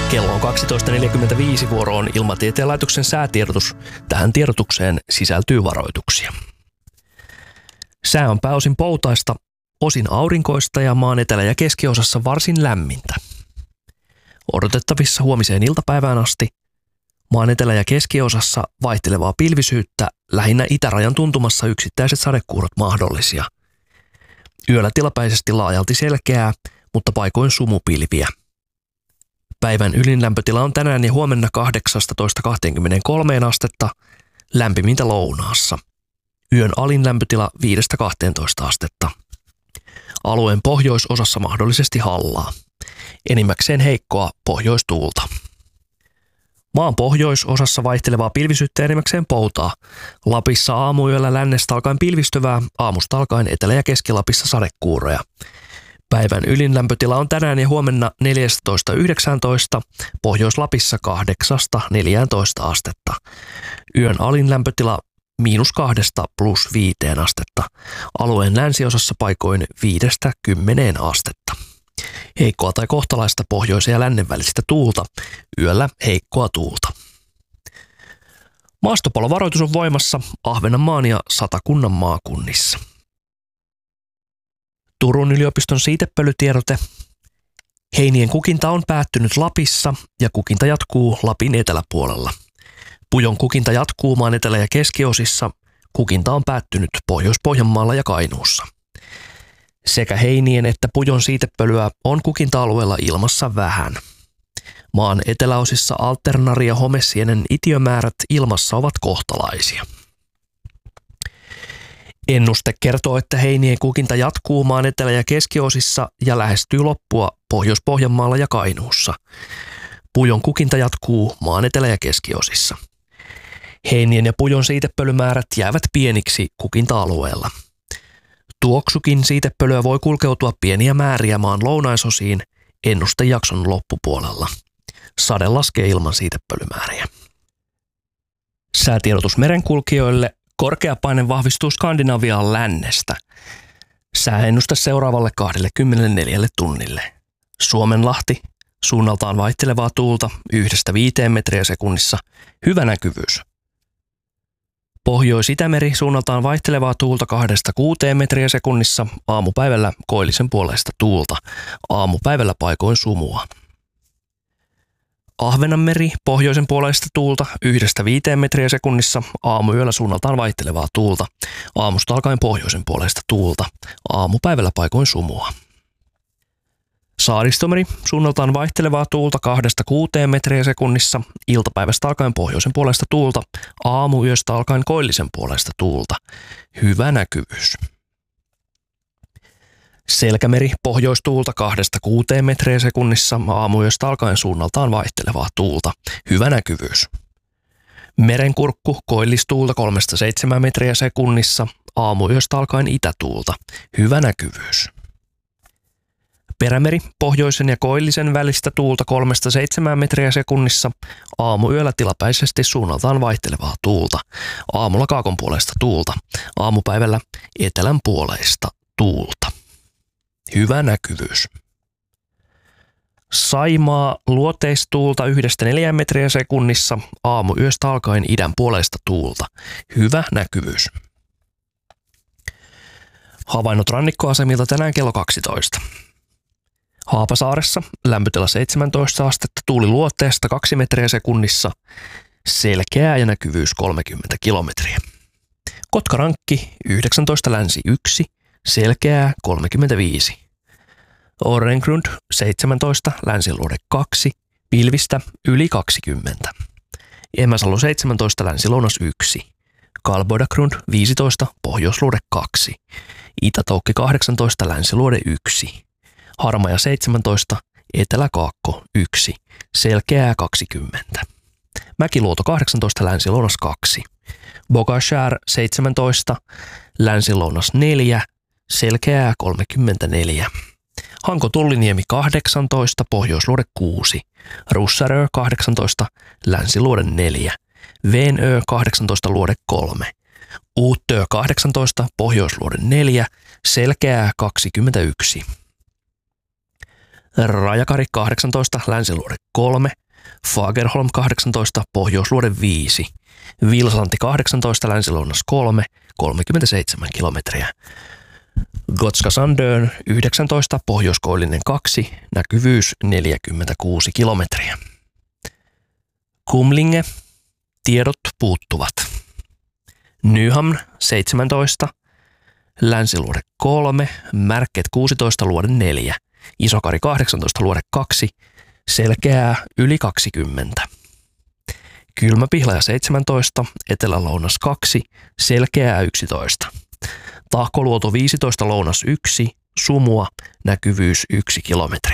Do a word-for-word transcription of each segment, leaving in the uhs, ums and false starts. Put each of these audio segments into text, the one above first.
Kello on kaksitoista neljäkymmentäviisi, vuoro on Ilmatieteen laitoksen säätiedotus. Tähän tiedotukseen sisältyy varoituksia. Sää on pääosin poutaista, osin aurinkoista ja maan etelä- ja keskiosassa varsin lämmintä. Odotettavissa huomiseen iltapäivään asti maan etelä- ja keskiosassa vaihtelevaa pilvisyyttä, lähinnä itärajan tuntumassa yksittäiset sadekuurot mahdollisia. Yöllä tilapäisesti laajalti selkeää, mutta paikoin sumupilviä. Päivän ylinlämpötila on tänään ja huomenna kahdeksastatoista kaksikymmentäkolme astetta, lämpimintä lounaassa. Yön alin lämpötila viidestä kahteentoista astetta. Alueen pohjoisosassa mahdollisesti hallaa. Enimmäkseen heikkoa pohjoistuulta. Maan pohjoisosassa vaihtelevaa pilvisyyttä enimmäkseen poutaa. Lapissa aamuyöllä lännestä alkaen pilvistyvää, aamusta alkaen Etelä- ja Keski-Lapissa sadekuuroja. Päivän ylinlämpötila on tänään ja huomenna neljätoista yhdeksäntoista, Pohjois-Lapissa kahdeksasta neljääntoista astetta. Yön alin lämpötila miinus kahdesta plus viiteen astetta. Alueen länsiosassa paikoin viidestä kymmeneen astetta. Heikkoa tai kohtalaista pohjoisen ja lännen välistä tuulta. Yöllä heikkoa tuulta. Maastopalovaroitus on voimassa Ahvenanmaan ja Satakunnan maakunnissa. Turun yliopiston siitepölytiedote. Heinien kukinta on päättynyt Lapissa ja kukinta jatkuu Lapin eteläpuolella. Pujon kukinta jatkuu maan etelä- ja keskiosissa. Kukinta on päättynyt Pohjois-Pohjanmaalla ja Kainuussa. Sekä heinien että pujon siitepölyä on kukinta-alueella ilmassa vähän. Maan eteläosissa alternari- ja homesienen itiömäärät ilmassa ovat kohtalaisia. Ennuste kertoo, että heinien kukinta jatkuu maan etelä- ja keskiosissa ja lähestyy loppua Pohjois-Pohjanmaalla ja Kainuussa. Pujon kukinta jatkuu maan etelä- ja keskiosissa. Heinien ja pujon siitepölymäärät jäävät pieniksi kukinta-alueella. Tuoksukin siitepölyä voi kulkeutua pieniä määriä maan lounaisosiin ennustejakson loppupuolella. Sade laskee ilman siitepölymääriä. Säätiedotus merenkulkijoille. Korkea paine vahvistuu Skandinaviaan lännestä. Sääennuste seuraavalle kaksikymmentäneljä tunnille. Suomenlahti, suunnaltaan vaihtelevaa tuulta yhdestä viiteen metriä sekunnissa, hyvä näkyvyys. Pohjois-Itämeri, suunnaltaan vaihtelevaa tuulta kahdesta kuuteen metriä sekunnissa, aamupäivällä koillisen puoleista tuulta, aamupäivällä paikoin sumua. Ahvenanmeri, pohjoisen puoleista tuulta yhdestä viiteen metriä sekunnissa, aamuyöllä suunnaltaan vaihtelevaa tuulta, aamusta alkaen pohjoisen puoleista tuulta, aamupäivällä paikoin sumua. Saaristomeri, suunnaltaan vaihtelevaa tuulta kahdesta kuuteen metriä sekunnissa, iltapäivästä alkaen pohjoisen puolesta tuulta, aamuyöstä alkaen koillisen puolesta tuulta, hyvä näkyvyys. Selkämeri, pohjoistuulta kahdesta kuuteen metriä sekunnissa, aamuyöstä alkaen suunnaltaan vaihtelevaa tuulta, hyvä näkyvyys. Merenkurkku, koillistuulta kolmesta seitsemään metriä sekunnissa, aamuyöstä alkaen itätuulta, hyvä näkyvyys. Perämeri, pohjoisen ja koillisen välistä tuulta kolmesta seitsemään metriä sekunnissa, aamuyöllä tilapäisesti suunnaltaan vaihtelevaa tuulta, aamulla kaakon puolesta tuulta, aamupäivällä etelän puoleista tuulta. Hyvä näkyvyys. Saimaa, luoteistuulta yhdestä neljään metriä sekunnissa, aamuyöstä alkaen idän puoleista tuulta. Hyvä näkyvyys. Havainnot rannikkoasemilta tänään kello kaksitoista. Haapasaaressa lämpötila seitsemäntoista astetta, tuuli luoteesta kaksi metriä sekunnissa, selkeää ja näkyvyys kolmekymmentä kilometriä. Kotkarankki yhdeksäntoista länsi yksi, selkeää kolmekymmentäviisi. Orrengrund seitsemäntoista länsiluode kaksi, pilvistä yli kaksikymmentä. Emäsalo seitsemäntoista länsilounas yksi. Kalbodagrund viisitoista pohjoisluode kaksi. Itätoukki kahdeksantoista länsiluode yksi. Harmaja seitsemäntoista eteläkaakko yksi, selkeää kaksikymmentä. Mäkiluoto kahdeksantoista länsilounas kaksi. Bogashär seitsemäntoista länsilounas neljä, selkeää kolmekymmentäneljä. Hanko Tulliniemi kahdeksantoista, pohjoisluode kuusi. Russarö kahdeksantoista, länsiluode neljä. Veenö kahdeksantoista, luode kolme. Uuttö kahdeksantoista, pohjoisluode neljä, selkeää kaksikymmentäyksi. Rajakari kahdeksantoista, länsiluode kolme. Fagerholm kahdeksantoista, Pohjoisluode viisi, Vilsanti kahdeksantoista, Länsi-Lounas kolme, kolmekymmentäseitsemän kilometriä. Gotska Sandön yhdeksäntoista, Pohjoiskoillinen kaksi, näkyvyys neljäkymmentäkuusi kilometriä. Kumlinge, tiedot puuttuvat. Nyhamn seitsemäntoista, Länsiluode kolme, Märket kuusitoista, Luode neljä, Isokari kahdeksantoista, Luode kaksi, Selkeää yli kaksikymmentä. Kylmäpihlaja seitsemäntoista, Etelä-Lounas kaksi, Selkeää yksitoista. Tahkoluoto viisitoista, Lounas yksi, Sumua, näkyvyys yksi kilometri.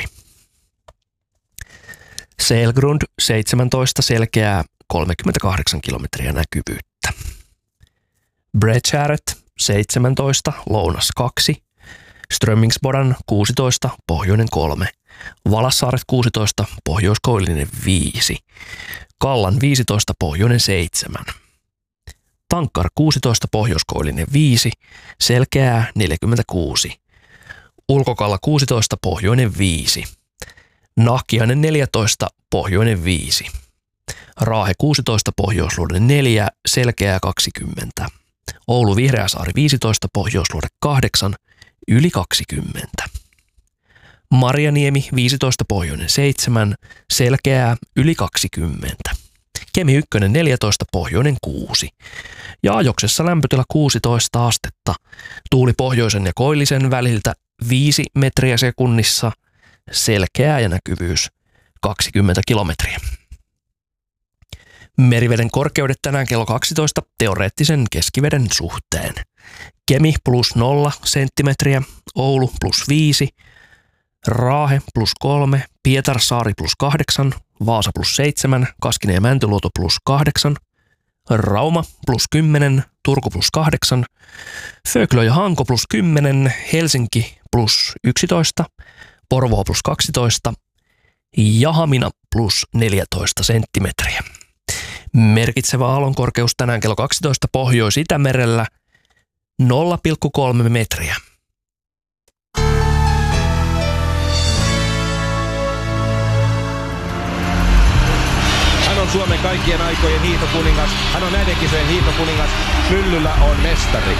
Selgrund seitsemäntoista, Selkeää kolmekymmentäkahdeksan kilometriä näkyvyyttä. Bredtjäret seitsemäntoista, Lounas kaksi, Strömmingsbodan kuusitoista, Pohjoinen kolme, Valassaaret kuusitoista, Pohjoiskoillinen viisi, Kallan viisitoista, Pohjoinen seitsemän, Tankkar kuusitoista, Pohjoiskoillinen viisi, Selkeää neljäkymmentäkuusi, Ulkokalla kuusitoista, Pohjoinen viisi, Nahkiainen neljätoista, Pohjoinen viisi, Raahe kuusitoista, Pohjoisluode neljä, Selkeää kaksikymmentä, Oulu Vihreäsaari viisitoista, Pohjoisluode kahdeksan, yli kaksikymmentä. Marjaniemi viisitoista, Pohjoinen seitsemän, Selkeää yli kaksikymmentä. Kemi yksi neljätoista, Pohjoinen kuusi. Ja Ajoksessa lämpötila kuusitoista astetta. Tuuli pohjoisen ja koillisen väliltä viisi metriä sekunnissa. Selkeää ja näkyvyys kaksikymmentä kilometriä. Meriveden korkeudet tänään kello kaksitoista teoreettisen keskiveden suhteen. Kemi plus nolla senttimetriä, Oulu plus viisi, Raahe plus kolme, Pietarsaari plus kahdeksan, Vaasa plus seitsemän, Kaskinen ja Mäntyluoto plus kahdeksan, Rauma plus kymmenen, Turku plus kahdeksan, Föglö ja Hanko plus kymmenen, Helsinki plus yksitoista, Porvoo plus kaksitoista ja Hamina plus neljätoista senttimetriä. Merkitsevä aallonkorkeus tänään kello kaksitoista Pohjois-Itämerellä nolla pilkku kolme metriä. Hän on Suomen kaikkien aikojen hiihtokuningas. Hän on näiden kisojen hiihtokuningas. Myllylä on mestari.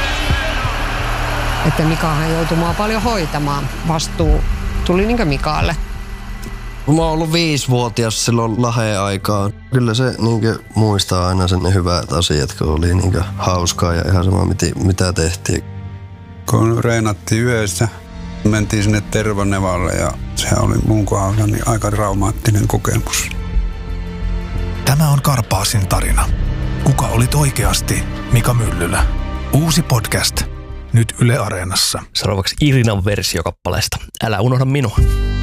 Että Mikahan joutui mua paljon hoitamaan. Vastuu tuli niinkö Mikaalle? Mä oon ollut viisivuotias silloin Laheen aikaan. Kyllä se niinkö muistaa aina sen ne hyvät asiat, kun oli niinkö hauskaa ja ihan sama mitä tehtiin. Kun reenattiin yössä, mentiin sinne Tervanevalle ja se oli mun kohdalla niin aika traumaattinen kokemus. Tämä on Karpaasin tarina. Kuka olit oikeasti Mika Myllylä? Uusi podcast. Nyt Yle Areenassa. Seuraavaksi Irinan versio kappaleesta Älä unohda minua.